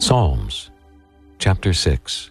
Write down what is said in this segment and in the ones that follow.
Psalms, chapter 6.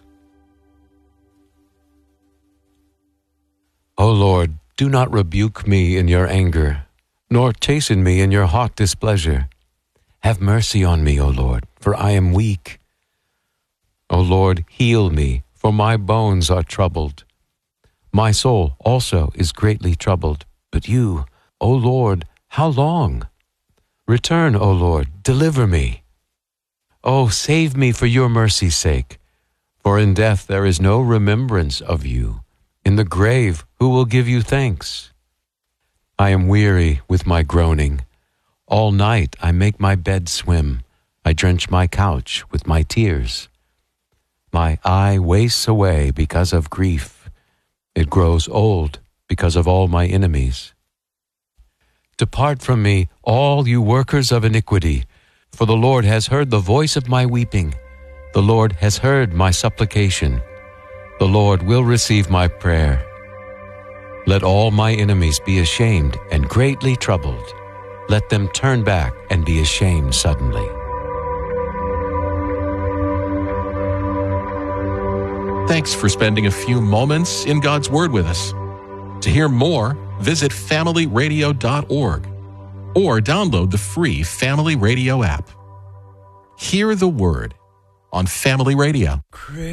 O Lord, do not rebuke me in your anger, nor chasten me in your hot displeasure. Have mercy on me, O Lord, for I am weak. O Lord, heal me, for my bones are troubled. My soul also is greatly troubled. But you, O Lord, how long? Return, O Lord, deliver me. Oh, save me for your mercy's sake. For in death there is no remembrance of you. In the grave, who will give you thanks? I am weary with my groaning. All night I make my bed swim. I drench my couch with my tears. My eye wastes away because of grief. It grows old because of all my enemies. Depart from me, all you workers of iniquity, for the Lord has heard the voice of my weeping. The Lord has heard my supplication. The Lord will receive my prayer. Let all my enemies be ashamed and greatly troubled. Let them turn back and be ashamed suddenly. Thanks for spending a few moments in God's Word with us. To hear more, visit familyradio.org or download the free Family Radio app. Hear the Word on Family Radio.